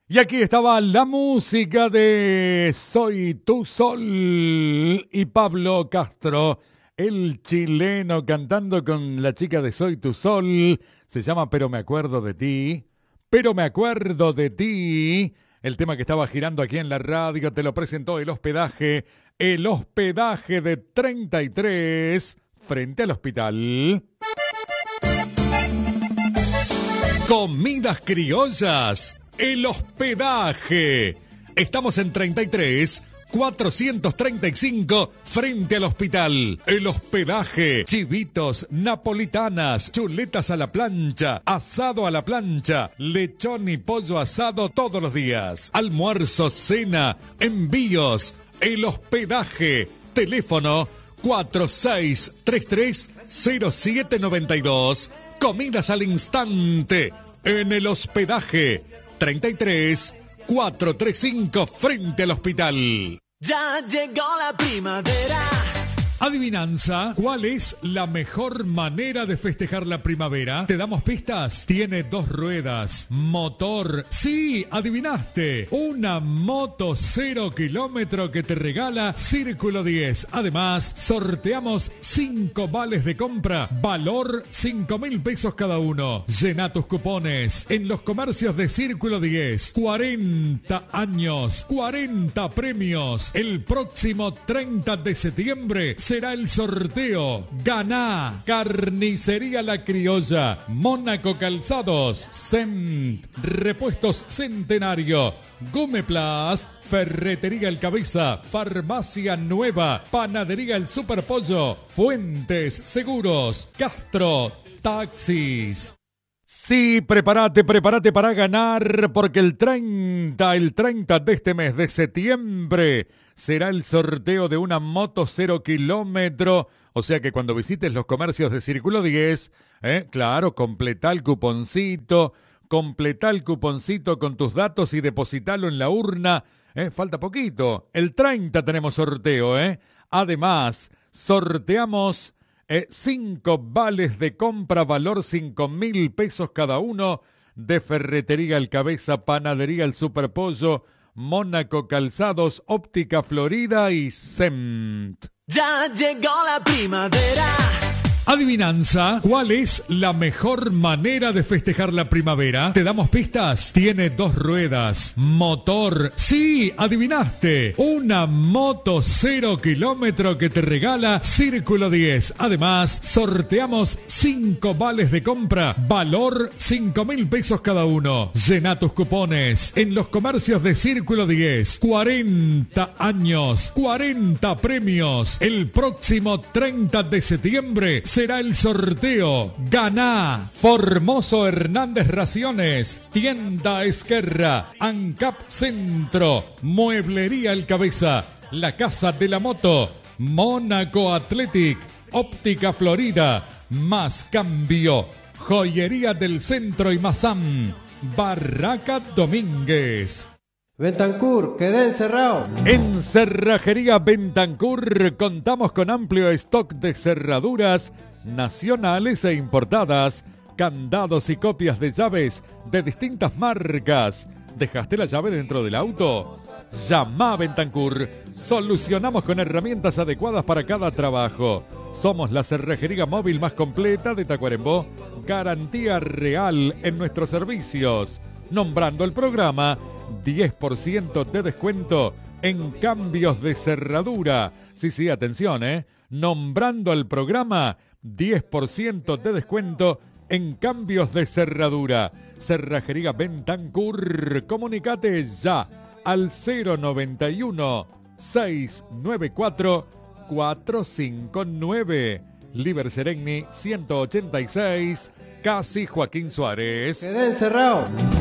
Y aquí estaba la música de Soy Tu Sol y Pablo Castro, el chileno cantando con la chica de Soy Tu Sol. Se llama Pero me acuerdo de ti, pero me acuerdo de ti. El tema que estaba girando aquí en la radio te lo presentó el hospedaje de 33 frente al hospital. Comidas criollas. El hospedaje. Estamos en 33 435 frente al hospital. El hospedaje. Chivitos, napolitanas, chuletas a la plancha, asado a la plancha, lechón y pollo asado todos los días. Almuerzo, cena, envíos. El hospedaje. Teléfono 4633-0792. Comidas al instante. En el hospedaje. 33 435 frente al hospital. Ya llegó la primavera. Adivinanza, ¿cuál es la mejor manera de festejar la primavera? ¿Te damos pistas? Tiene 2 ruedas, motor. Sí, adivinaste. Una moto 0 kilómetro que te regala Círculo 10. Además, sorteamos 5 vales de compra, valor 5.000 pesos cada uno. Llena tus cupones en los comercios de Círculo 10. 40 años, 40 premios. El próximo 30 de septiembre será el sorteo. Ganá Carnicería La Criolla, Mónaco Calzados, Cent, Repuestos Centenario, Gumeplast, Ferretería El Cabeza, Farmacia Nueva, Panadería El Superpollo, Fuentes Seguros, Castro, Taxis. Sí, prepárate para ganar, porque el 30 de este mes de septiembre será el sorteo de una moto 0 kilómetro. O sea que cuando visites los comercios de Círculo 10, claro, completá el cuponcito con tus datos y depositalo en la urna. Falta poquito. El 30 tenemos sorteo, Además, sorteamos 5 vales de compra, valor 5.000 pesos cada uno, de Ferretería El Cabeza, Panadería El Superpollo, Mónaco Calzados, Óptica Florida y Cent. Ya llegó la primavera. Adivinanza, ¿cuál es la mejor manera de festejar la primavera? ¿Te damos pistas? Tiene 2 ruedas, motor. Sí, adivinaste. Una moto 0 kilómetro que te regala Círculo 10. Además, sorteamos 5 vales de compra, valor 5.000 pesos cada uno. Llena tus cupones en los comercios de Círculo 10. 40 años, 40 premios. El próximo 30 de septiembre será el sorteo. Ganá Formoso Hernández Raciones, Tienda Esquerra, ANCAP Centro, Mueblería El Cabeza, La Casa de la Moto, Mónaco Athletic, Óptica Florida, Más Cambio, Joyería del Centro y Mazam, Barraca Domínguez. Bentancur, quedé encerrado. En Cerrajería Bentancur contamos con amplio stock de cerraduras nacionales e importadas, candados y copias de llaves de distintas marcas. ¿Dejaste la llave dentro del auto? Llama a Bentancur. Solucionamos con herramientas adecuadas para cada trabajo. Somos la cerrajería móvil más completa de Tacuarembó. Garantía real en nuestros servicios. Nombrando el programa, 10% de descuento en cambios de cerradura. Sí, atención, Nombrando al programa, 10% de descuento en cambios de cerradura. Cerrajería Bentancur. Comunicate ya al 091-694-459. Liber Seregni 186, casi Joaquín Suárez. Quedé encerrado.